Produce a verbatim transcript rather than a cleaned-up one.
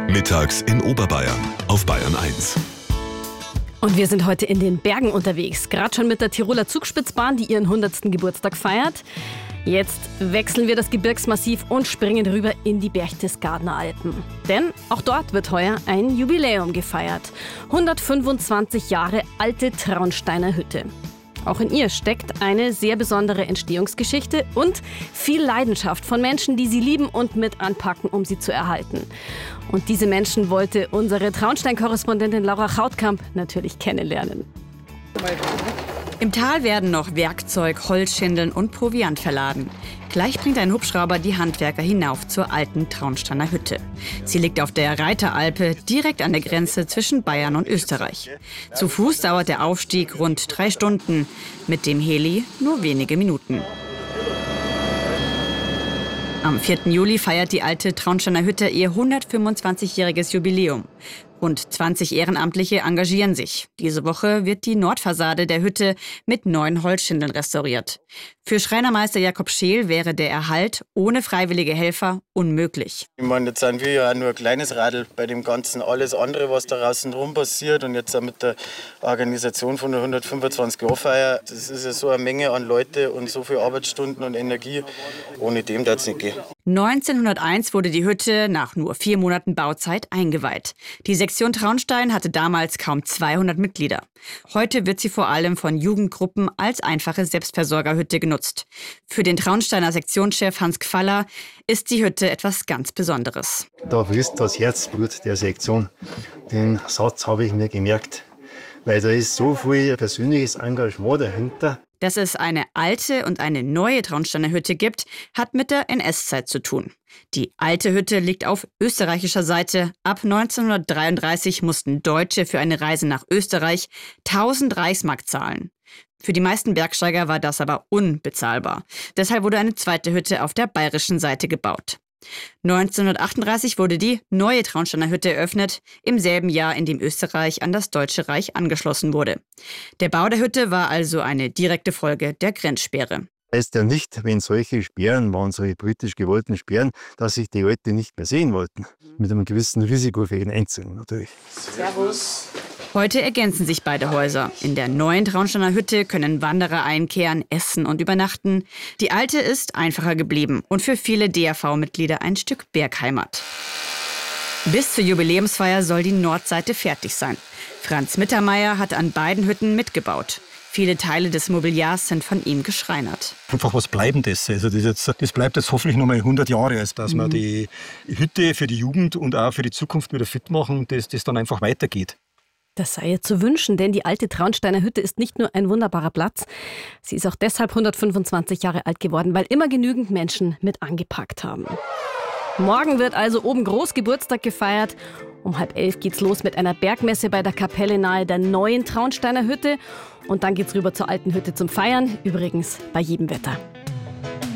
Mittags in Oberbayern auf Bayern eins. Und wir sind heute in den Bergen unterwegs. Gerade schon mit der Tiroler Zugspitzbahn, die ihren hundertsten Geburtstag feiert. Jetzt wechseln wir das Gebirgsmassiv und springen rüber in die Berchtesgadener Alpen. Denn auch dort wird heuer ein Jubiläum gefeiert. hundertfünfundzwanzig Jahre alte Traunsteiner Hütte. Auch in ihr steckt eine sehr besondere Entstehungsgeschichte und viel Leidenschaft von Menschen, die sie lieben und mit anpacken, um sie zu erhalten. Und diese Menschen wollte unsere Traunstein-Korrespondentin Laura Chautkamp natürlich kennenlernen. Im Tal werden noch Werkzeug, Holzschindeln und Proviant verladen. Gleich bringt ein Hubschrauber die Handwerker hinauf zur alten Traunsteiner Hütte. Sie liegt auf der Reiteralpe, direkt an der Grenze zwischen Bayern und Österreich. Zu Fuß dauert der Aufstieg rund drei Stunden, mit dem Heli nur wenige Minuten. Am vierten Juli feiert die alte Traunsteiner Hütte ihr hundertfünfundzwanzigjähriges Jubiläum. Rund zwanzig Ehrenamtliche engagieren sich. Diese Woche wird die Nordfassade der Hütte mit neuen Holzschindeln restauriert. Für Schreinermeister Jakob Scheel wäre der Erhalt ohne freiwillige Helfer unmöglich. Ich meine, jetzt sind wir ja nur ein kleines Radl bei dem Ganzen. Alles andere, was da draußen rum passiert und jetzt auch mit der Organisation von der hundertfünfundzwanzig-Jahr-Feier, das ist ja so eine Menge an Leute und so viele Arbeitsstunden und Energie. Ohne dem darf es nicht gehen. neunzehnhunderteins wurde die Hütte nach nur vier Monaten Bauzeit eingeweiht. Die Sektion Traunstein hatte damals kaum zweihundert Mitglieder. Heute wird sie vor allem von Jugendgruppen als einfache Selbstversorgerhütte genutzt. Für den Traunsteiner Sektionschef Hans Gfaller ist die Hütte etwas ganz Besonderes. Da fließt das Herzblut der Sektion. Den Satz habe ich mir gemerkt, weil da ist so viel persönliches Engagement dahinter. Dass es eine alte und eine neue Traunsteiner Hütte gibt, hat mit der N S-Zeit zu tun. Die alte Hütte liegt auf österreichischer Seite. Ab neunzehnhundertdreiunddreißig mussten Deutsche für eine Reise nach Österreich tausend Reichsmark zahlen. Für die meisten Bergsteiger war das aber unbezahlbar. Deshalb wurde eine zweite Hütte auf der bayerischen Seite gebaut. neunzehnhundertachtunddreißig wurde die neue Traunsteiner Hütte eröffnet, im selben Jahr, in dem Österreich an das Deutsche Reich angeschlossen wurde. Der Bau der Hütte war also eine direkte Folge der Grenzsperre. Heißt ja nicht, wenn solche Sperren waren, solche britisch gewollten Sperren, dass sich die Leute nicht mehr sehen wollten. Mit einem gewissen Risiko für den Einzelnen natürlich. Servus. Heute ergänzen sich beide Häuser. In der neuen Traunsteiner Hütte können Wanderer einkehren, essen und übernachten. Die alte ist einfacher geblieben und für viele D A V-Mitglieder ein Stück Bergheimat. Bis zur Jubiläumsfeier soll die Nordseite fertig sein. Franz Mittermeier hat an beiden Hütten mitgebaut. Viele Teile des Mobiliars sind von ihm geschreinert. Einfach was Bleibendes. Also das, jetzt, das bleibt jetzt hoffentlich noch mal hundert Jahre, als dass mhm. wir die Hütte für die Jugend und auch für die Zukunft wieder fit machen, dass das dann einfach weitergeht. Das sei ihr zu wünschen, denn die alte Traunsteiner Hütte ist nicht nur ein wunderbarer Platz, sie ist auch deshalb hundertfünfundzwanzig Jahre alt geworden, weil immer genügend Menschen mit angepackt haben. Morgen wird also oben groß Geburtstag gefeiert. Um halb elf geht's los mit einer Bergmesse bei der Kapelle nahe der neuen Traunsteiner Hütte. Und dann geht's rüber zur alten Hütte zum Feiern, übrigens bei jedem Wetter.